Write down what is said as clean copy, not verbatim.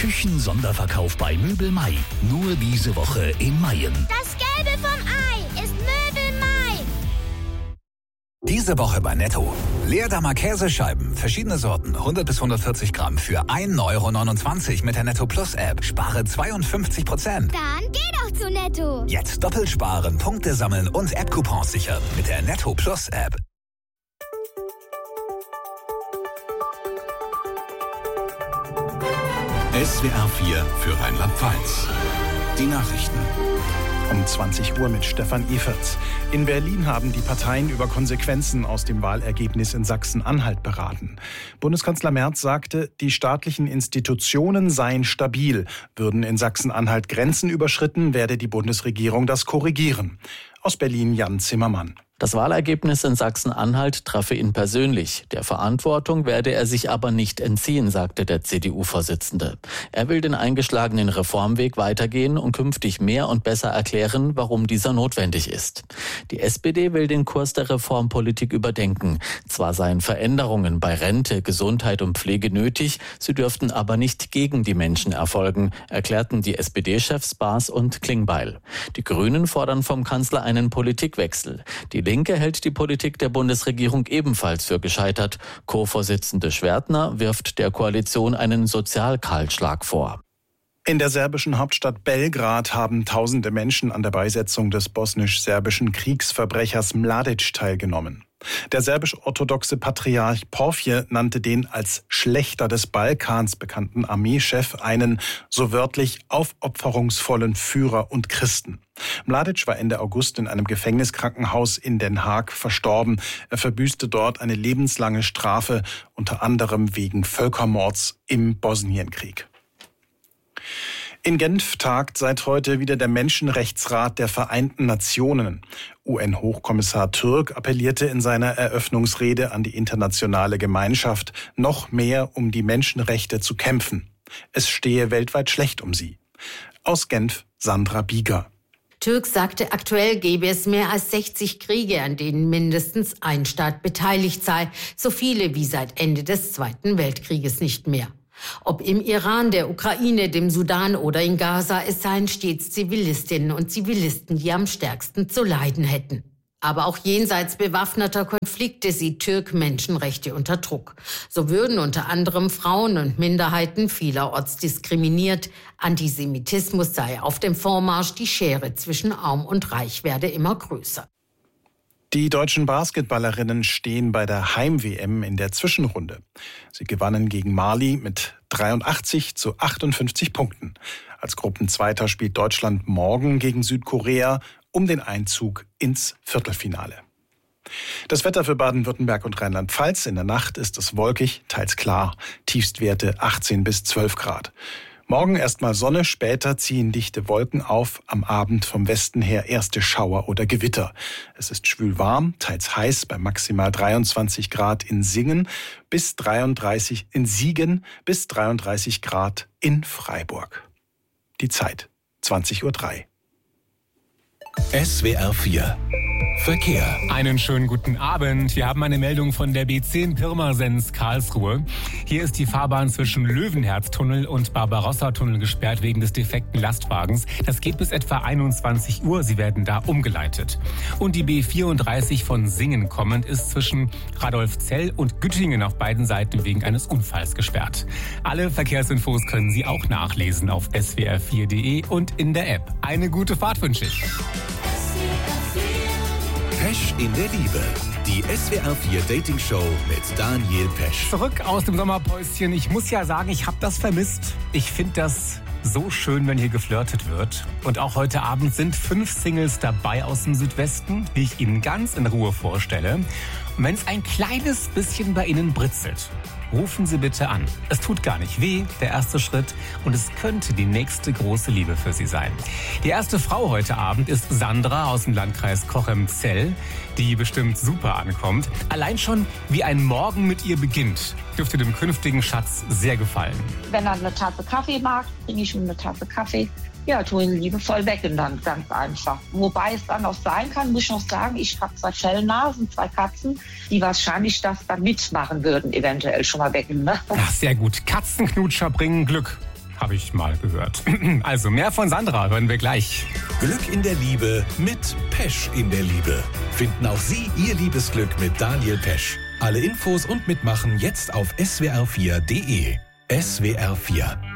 Küchen-Sonderverkauf bei Möbel Mai. Nur diese Woche in Mayen. Das Gelbe vom Ei ist Möbel Mai. Diese Woche bei Netto. Leerdammer Käsescheiben, verschiedene Sorten, 100 bis 140 Gramm für 1,29 € mit der Netto Plus App. Spare 52%. Dann geh doch zu Netto. Jetzt doppelt sparen, Punkte sammeln und App-Coupons sichern mit der Netto Plus App. SWR 4 für Rheinland-Pfalz. Die Nachrichten. Um 20 Uhr mit Stefan Eferts. In Berlin haben die Parteien über Konsequenzen aus dem Wahlergebnis in Sachsen-Anhalt beraten. Bundeskanzler Merz sagte, die staatlichen Institutionen seien stabil. Würden in Sachsen-Anhalt Grenzen überschritten, werde die Bundesregierung das korrigieren. Aus Berlin Jan Zimmermann. Das Wahlergebnis in Sachsen-Anhalt treffe ihn persönlich. Der Verantwortung werde er sich aber nicht entziehen, sagte der CDU-Vorsitzende. Er will den eingeschlagenen Reformweg weitergehen und künftig mehr und besser erklären, warum dieser notwendig ist. Die SPD will den Kurs der Reformpolitik überdenken. Zwar seien Veränderungen bei Rente, Gesundheit und Pflege nötig, sie dürften aber nicht gegen die Menschen erfolgen, erklärten die SPD-Chefs Baas und Klingbeil. Die Grünen fordern vom Kanzler einen Politikwechsel. Die Linke hält die Politik der Bundesregierung ebenfalls für gescheitert. Co-Vorsitzende Schwertner wirft der Koalition einen Sozialkahlschlag vor. In der serbischen Hauptstadt Belgrad haben tausende Menschen an der Beisetzung des bosnisch-serbischen Kriegsverbrechers Mladic teilgenommen. Der serbisch-orthodoxe Patriarch Porfir nannte den als Schlächter des Balkans bekannten Armeechef einen, so wörtlich, aufopferungsvollen Führer und Christen. Mladic war Ende August in einem Gefängniskrankenhaus in Den Haag verstorben. Er verbüßte dort eine lebenslange Strafe, unter anderem wegen Völkermords im Bosnienkrieg. In Genf tagt seit heute wieder der Menschenrechtsrat der Vereinten Nationen. UN-Hochkommissar Türk appellierte in seiner Eröffnungsrede an die internationale Gemeinschaft, noch mehr um die Menschenrechte zu kämpfen. Es stehe weltweit schlecht um sie. Aus Genf Sandra Bieger. Türk sagte, aktuell gäbe es mehr als 60 Kriege, an denen mindestens ein Staat beteiligt sei, so viele wie seit Ende des Zweiten Weltkrieges nicht mehr. Ob im Iran, der Ukraine, dem Sudan oder in Gaza, es seien stets Zivilistinnen und Zivilisten, die am stärksten zu leiden hätten. Aber auch jenseits bewaffneter Konflikte sieht Türk Menschenrechte unter Druck. So würden unter anderem Frauen und Minderheiten vielerorts diskriminiert. Antisemitismus sei auf dem Vormarsch, die Schere zwischen Arm und Reich werde immer größer. Die deutschen Basketballerinnen stehen bei der Heim-WM in der Zwischenrunde. Sie gewannen gegen Mali mit 83-58 Punkten. Als Gruppenzweiter spielt Deutschland morgen gegen Südkorea um den Einzug ins Viertelfinale. Das Wetter für Baden-Württemberg und Rheinland-Pfalz: in der Nacht ist es wolkig, teils klar. Tiefstwerte 18 bis 12 Grad. Morgen erstmal Sonne, später ziehen dichte Wolken auf, am Abend vom Westen her erste Schauer oder Gewitter. Es ist schwül warm, teils heiß, bei maximal 23 Grad in Siegen bis 33 Grad in Freiburg. Die Zeit 20:03 Uhr. SWR 4 Verkehr. Einen schönen guten Abend. Wir haben eine Meldung von der B10 Pirmasens Karlsruhe. Hier ist die Fahrbahn zwischen Löwenherztunnel und Barbarossa-Tunnel gesperrt wegen des defekten Lastwagens. Das geht bis etwa 21 Uhr. Sie werden da umgeleitet. Und die B34 von Singen kommend ist zwischen Radolfzell und Güttingen auf beiden Seiten wegen eines Unfalls gesperrt. Alle Verkehrsinfos können Sie auch nachlesen auf swr4.de und in der App. Eine gute Fahrt wünsche ich. Pesch in der Liebe. Die SWR 4 Dating Show mit Daniel Pesch. Zurück aus dem Sommerpäuschen. Ich muss ja sagen, ich habe das vermisst. Ich finde das so schön, wenn hier geflirtet wird. Und auch heute Abend sind 5 Singles dabei aus dem Südwesten, die ich Ihnen ganz in Ruhe vorstelle. Und wenn es ein kleines bisschen bei Ihnen britzelt, rufen Sie bitte an. Es tut gar nicht weh, der erste Schritt, und es könnte die nächste große Liebe für Sie sein. Die erste Frau heute Abend ist Sandra aus dem Landkreis Cochem-Zell, die bestimmt super ankommt. Allein schon, wie ein Morgen mit ihr beginnt, dürfte dem künftigen Schatz sehr gefallen. Wenn er eine Tasse Kaffee mag, bringe ich ihm eine Tasse Kaffee. Ja, tue ihn liebevoll weg und dann ganz einfach. Wobei es dann auch sein kann, muss ich noch sagen, ich habe 2 Fellnasen, 2 Katzen, die wahrscheinlich das dann mitmachen würden, eventuell schon mal wecken. Ne? Ach, sehr gut. Katzenknutscher bringen Glück. habe ich mal gehört. Also mehr von Sandra hören wir gleich. Glück in der Liebe mit Pesch in der Liebe. Finden auch Sie Ihr Liebesglück mit Daniel Pesch. Alle Infos und Mitmachen jetzt auf swr4.de. SWR4